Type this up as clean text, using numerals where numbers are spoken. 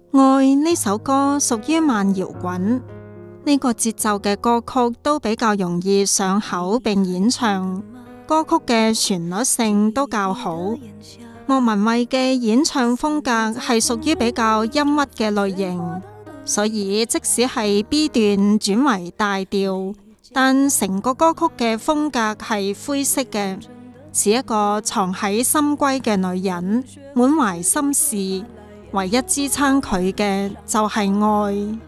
愛呢首歌屬於慢搖滾，呢個節奏嘅歌曲都比較容易上口並演唱，歌曲嘅旋律性都較好。莫文蔚嘅演唱風格係屬於比較陰鬱嘅類型，所以即使係 B 段轉為大調，但成個歌曲嘅風格係灰色嘅，似一個藏喺深閨嘅女人，滿懷心事，唯一支撐佢嘅就係愛。